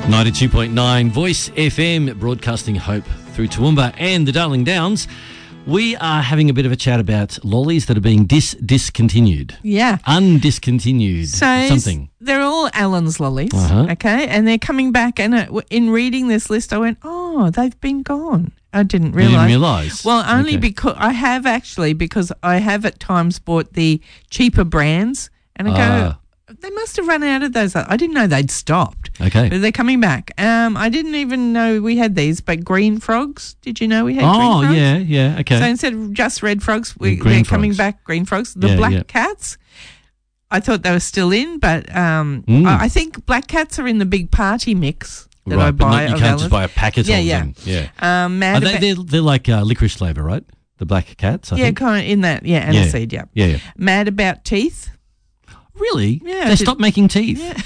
92.9 Voice FM, broadcasting hope through Toowoomba and the Darling Downs. We are having a bit of a chat about lollies that are being discontinued. Yeah. Undiscontinued. So something. They're all Allen's lollies, Uh-huh. okay? And they're coming back. And in reading this list, I went, oh, they've been gone. I didn't realise. You didn't realise? Well, only Okay. because I have at times bought the cheaper brands. And I go, they must have run out of those. I didn't know they'd stopped. Okay. But they're coming back. I didn't even know we had these, but green frogs. Did you know we had green frogs? Oh, yeah, okay. So instead of just red frogs, Green they're coming frogs. back, green frogs. The black cats, I thought they were still in, but I think black cats are in the big party mix that I buy. But you can't just buy a packet of them. Yeah. Mad They're like licorice flavour, right? The black cats, I think. kind of in that, aniseed, yeah. Yeah. Mad about teeth. Really? Yeah, They stopped making teeth? Yeah.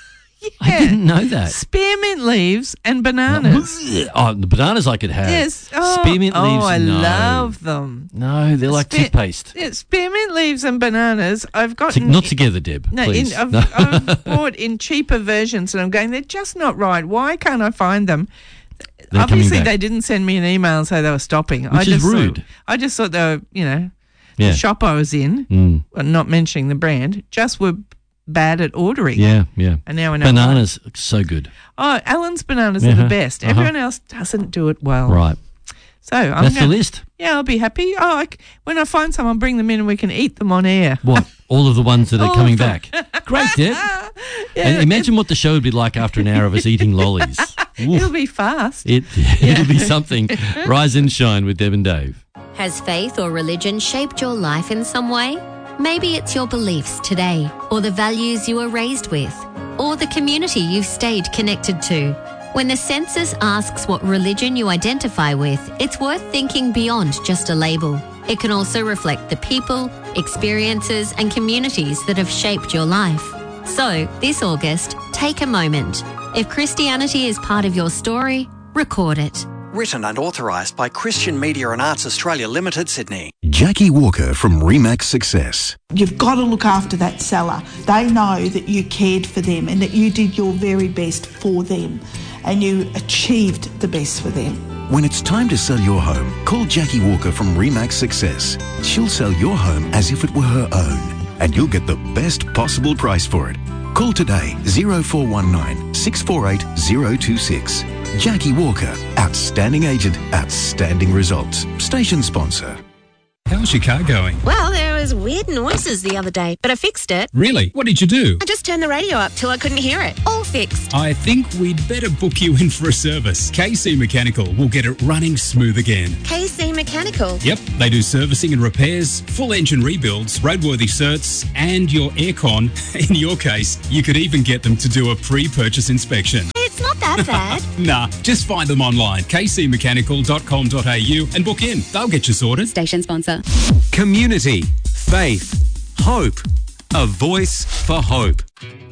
I didn't know that. Spearmint leaves and bananas. Oh, the bananas I could have. Yes. Spearmint leaves, I no. love them. No, they're like toothpaste. Yeah, spearmint leaves and bananas. I've got Not together, Deb, No, please. I've bought in cheaper versions, and I'm going, they're just not right. Why can't I find them? They're Obviously, coming back. they didn't send me an email and say they were stopping. Which is rude. I just thought they were, the shop I was in, well, not mentioning the brand, just were bad at ordering. Yeah. And now I know Bananas are so good. why. Oh, Allen's bananas are the best. Everyone else doesn't do it well. Right. So That's the list. Yeah, I'll be happy. When I find some, I'll bring them in and we can eat them on air. What? All of the ones that are All coming of them. back. Great, Deb. Yeah. And imagine what the show would be like after an hour of us eating lollies. It'll be fast. It'll be something. Rise and shine with Deb and Dave. Has faith or religion shaped your life in some way? Maybe it's your beliefs today, or the values you were raised with, or the community you've stayed connected to. When the census asks what religion you identify with, it's worth thinking beyond just a label. It can also reflect the people, experiences, and communities that have shaped your life. So, this August, take a moment. If Christianity is part of your story, record it. Written and authorised by Christian Media and Arts Australia Limited, Sydney. Jackie Walker from Remax Success. You've got to look after that seller. They know that you cared for them and that you did your very best for them and you achieved the best for them. When it's time to sell your home, call Jackie Walker from Remax Success. She'll sell your home as if it were her own and you'll get the best possible price for it. Call today 0419 648 026. Jackie Walker, outstanding agent, outstanding results. Station sponsor. How's your car going? Well, there was weird noises the other day, but I fixed it. Really? What did you do? I just turned the radio up till I couldn't hear it. All fixed. I think we'd better book you in for a service. KC Mechanical will get it running smooth again. KC Mechanical. Yep, they do servicing and repairs, full engine rebuilds, roadworthy certs, and your aircon. In your case, you could even get them to do a pre-purchase inspection. It's not that bad. Nah, just find them online, kcmechanical.com.au, and book in. They'll get you sorted. Station sponsor. Community, faith, hope. A voice for hope.